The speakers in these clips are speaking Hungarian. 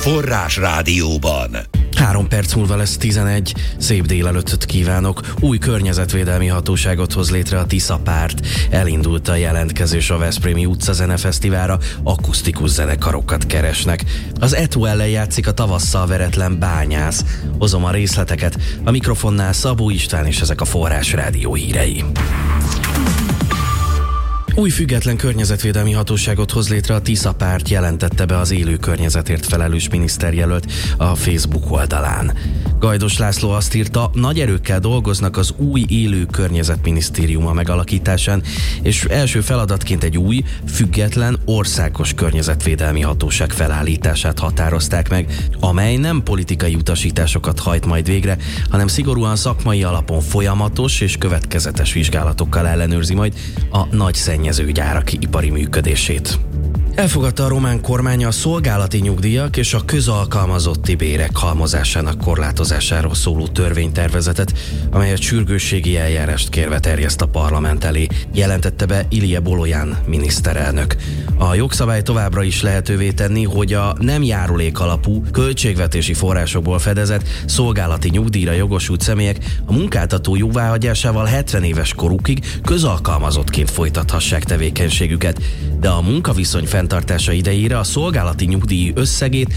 Forrás Rádióban. 3 perc múlva lesz 11. Szép délelőttöt kívánok. Új környezetvédelmi hatóságot hoz létre a Tisza párt. Elindult a jelentkezés a Veszprémi utcazenefesztiválra, akusztikus zenekarokat keresnek. Az ETO ellen játszik a tavasszal veretlen Bányász. Hozom a részleteket. A mikrofonnál Szabó István, és ezek a Forrás Rádió hírei. Új független környezetvédelmi hatóságot hoz létre a Tisza párt, jelentette be az élő környezetért felelős miniszterjelölt a Facebook oldalán. Gajdos László azt írta, nagy erőkkel dolgoznak az új élő környezetminisztériuma megalakításán, és első feladatként egy új, független, országos környezetvédelmi hatóság felállítását határozták meg, amely nem politikai utasításokat hajt majd végre, hanem szigorúan szakmai alapon folyamatos és következetes vizsgálatokkal ellenőrzi majd a nagy szennyezőgyárak ipari működését. Elfogadta a román kormány a szolgálati nyugdíjak és a közalkalmazotti bérek halmozásának korlátozásáról szóló törvénytervezetet, amelyet sürgősségi eljárást kérve terjeszt a parlament elé, jelentette be Ilije Bolojan miniszterelnök. A jogszabály továbbra is lehetővé tenni, hogy a nem járulék alapú, költségvetési forrásokból fedezett szolgálati nyugdíjra jogosult személyek a munkáltató jóváhagyásával 70 éves korukig közalkalmazottként folytathassák tevékenységüket, de a munkaviszony fenntartása idejére a szolgálati nyugdíj összegét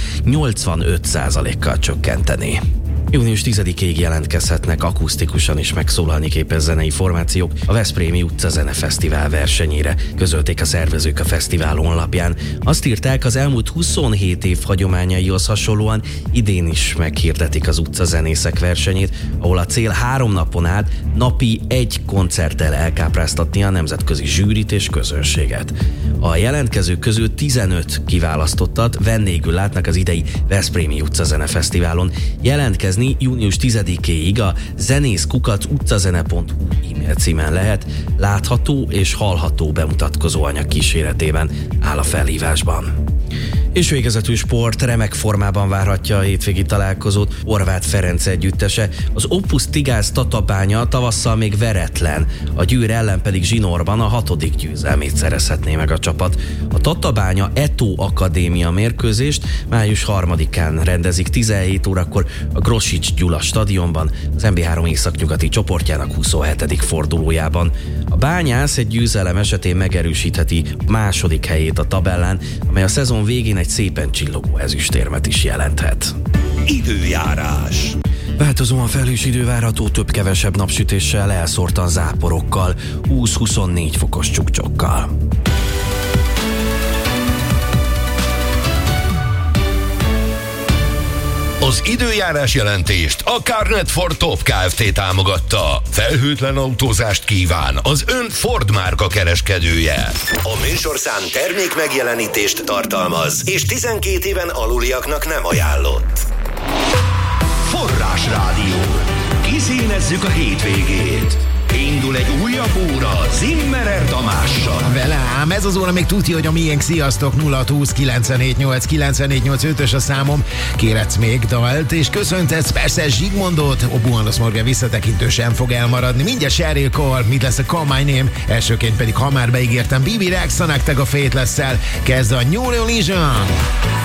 85%-kal csökkenteni. Június 10-ig jelentkezhetnek akusztikusan is megszólalni képes zenei formációk a Veszprémi utcazenefesztivál versenyére, közölték a szervezők a fesztivál honlapján. Azt írták, az elmúlt 27 év hagyományaihoz hasonlóan idén is meghirdetik az utcazenészek versenyét, ahol a cél 3 napon át napi 1 koncerttel elkápráztatni a nemzetközi zsűrit és közönséget. A jelentkezők közül 15 kiválasztottat vendégül látnak az idei Veszprémi utcazenefesztiválon. Jelentkezni június 10-éig a zenész@utcazene.hu e-mail címen lehet, látható és hallható bemutatkozó anyag kíséretében áll a felhívásban. És végezetül sport, remek formában várhatja a hétvégi találkozót Horváth Ferenc együttese. Az Opus Tigász Tatabánya tavasszal még veretlen, a Győr ellen pedig zsinórban a 6. győzelmét szerezhetné meg a csapat. A Tatabánya ETO Akadémia mérkőzést május 3-án rendezik 17 órakor a Grosics Gyula stadionban, az MB3 északnyugati csoportjának 27. fordulójában. A Bányász egy győzelem esetén megerősítheti második helyét a tabellán, amely a szezon végén egy szépen csillogó ezüstérmet is jelenthet. Időjárás. Változóan felhős idő várható, több-kevesebb napsütéssel, elszórtan záporokkal, 20-24 fokos csukcsokkal. Az időjárás jelentést a Carnet Ford Top Kft. Támogatta. Felhőtlen autózást kíván az ön Ford márka kereskedője. A műsorszám termék megjelenítést tartalmaz, és 12 éven aluliaknak nem ajánlott. Forrás Rádió. Kiszínezzük a hétvégét. Indul egy újabb óra Zimmerer Tamással. Vele ám, ez az óra még tudja, hogy a miénk. Sziasztok, 0-20 978 948 a számom. Kéretsz még dalt, és köszöntetsz persze Zsigmondot. Buenos Morgan visszatekintő sem fog elmaradni. Mindjárt Sheryl Cole, mit lesz a Call My Name, elsőként pedig, ha már beígértem, Bibi Rexa nektek a Faithless-szel kezd a New Religion.